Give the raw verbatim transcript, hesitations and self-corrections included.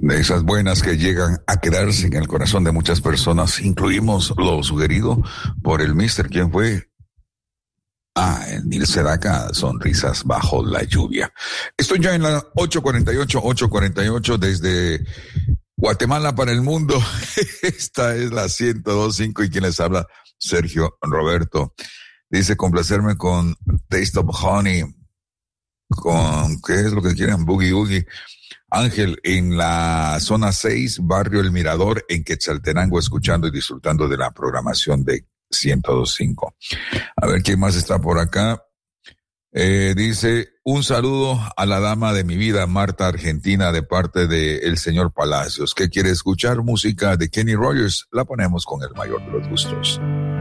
De esas buenas que llegan a quedarse en el corazón de muchas personas. Incluimos lo sugerido por el mister. ¿Quién fue? Ah, el Nil Sedaka, Sonrisas bajo la lluvia. Estoy ya en la ocho cuarenta y ocho, ocho cuarenta y ocho desde Guatemala para el mundo. Esta es la ciento dos punto cinco y quien les habla, Sergio Roberto. Dice complacerme con Taste of Honey, con, ¿qué es lo que quieren? Boogie Boogie. Ángel, en la zona seis, barrio El Mirador, en Quetzaltenango, escuchando y disfrutando de la programación de ciento dos punto cinco. A ver, ¿quién más está por acá? Eh, dice, un saludo a la dama de mi vida, Marta Argentina, de parte de el señor Palacios, que quiere escuchar música de Kenny Rogers. La ponemos con el mayor de los gustos.